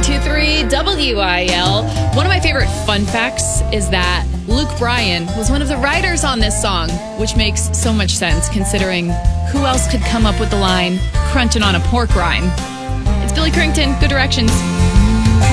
101.23 WIL. One of my favorite fun facts is that Luke Bryan was one of the writers on this song, which makes so much sense considering who else could come up with the line, crunching on a pork rind. It's Billy Currington. Good directions.